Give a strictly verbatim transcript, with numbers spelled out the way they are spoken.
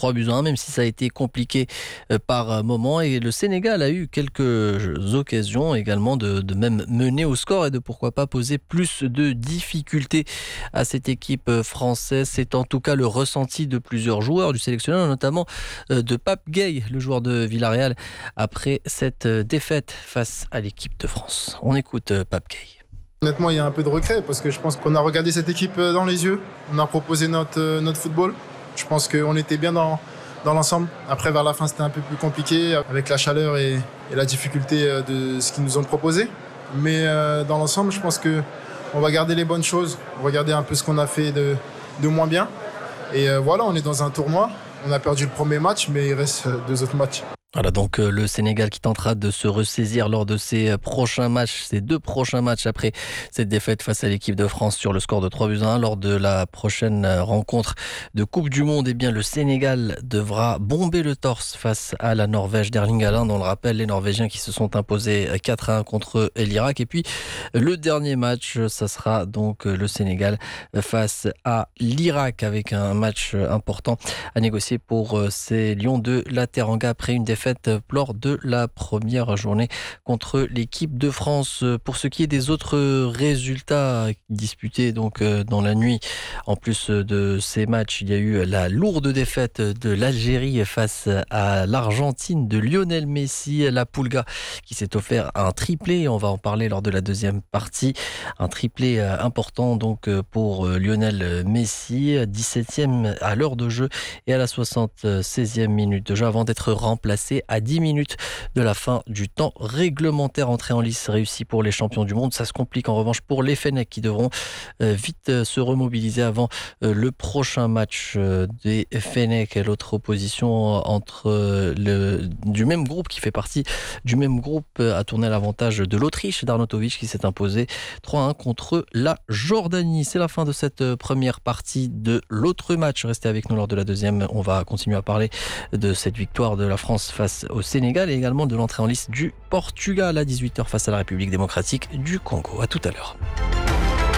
trois buts à un, même si ça a été compliqué par moment. Et le Sénégal a eu quelques occasions également de, de même mener au score et de pourquoi pas poser plus de difficultés à cette équipe française. C'est en tout cas le ressenti de plusieurs joueurs du sélectionneur, notamment de Pape Gueye, le joueur de Villarreal, après cette défaite face à l'équipe de France. On écoute Pape Gueye. Honnêtement, il y a un peu de regret parce que je pense qu'on a regardé cette équipe dans les yeux. On a proposé notre, notre football. Je pense qu'on était bien dans, dans l'ensemble. Après, vers la fin, c'était un peu plus compliqué avec la chaleur et, et la difficulté de ce qu'ils nous ont proposé. Mais euh, dans l'ensemble, je pense qu'on va garder les bonnes choses. On va garder un peu ce qu'on a fait de, de moins bien. Et euh, voilà, on est dans un tournoi. On a perdu le premier match, mais il reste deux autres matchs. Voilà donc le Sénégal qui tentera de se ressaisir lors de ses prochains matchs, ses deux prochains matchs après cette défaite face à l'équipe de France sur le score de trois buts à un. Lors de la prochaine rencontre de Coupe du Monde, eh bien le Sénégal devra bomber le torse face à la Norvège d'Erling Haaland. On le rappelle, les Norvégiens qui se sont imposés quatre à un contre l'Irak. Et puis le dernier match, ça sera donc le Sénégal face à l'Irak avec un match important à négocier pour ces Lions de la Teranga après une défaite lors de la première journée contre l'équipe de France. Pour ce qui est des autres résultats disputés donc dans la nuit, en plus de ces matchs, il y a eu la lourde défaite de l'Algérie face à l'Argentine de Lionel Messi, la Pulga qui s'est offert un triplé. On va en parler lors de la deuxième partie. Un triplé important donc pour Lionel Messi, dix-septième à l'heure de jeu et à la soixante-seizième minute de jeu avant d'être remplacé à dix minutes de la fin du temps réglementaire. Entrée en lice réussie pour les champions du monde. Ça se complique en revanche pour les Fennecs qui devront vite se remobiliser avant le prochain match des Fennecs et l'autre opposition entre le, du même groupe qui fait partie du même groupe a tourné à l'avantage de l'Autriche d'Arnautovic qui s'est imposé trois à un contre la Jordanie. C'est la fin de cette première partie de l'autre match. Restez avec nous lors de la deuxième. On va continuer à parler de cette victoire de la France face au Sénégal et également de l'entrée en lice du Portugal à dix-huit heures face à la République démocratique du Congo. À tout à l'heure.